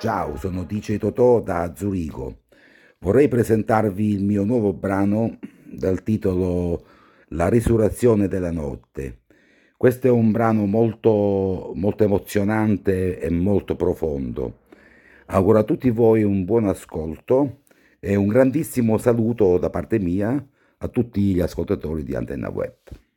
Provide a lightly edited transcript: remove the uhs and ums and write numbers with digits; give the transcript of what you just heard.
Ciao, sono DJ Totò da Zurigo. Vorrei presentarvi il mio nuovo brano dal titolo La risurrezione della notte. Questo è un brano molto emozionante e molto profondo. Auguro a tutti voi un buon ascolto e un grandissimo saluto da parte mia a tutti gli ascoltatori di Antenna Web.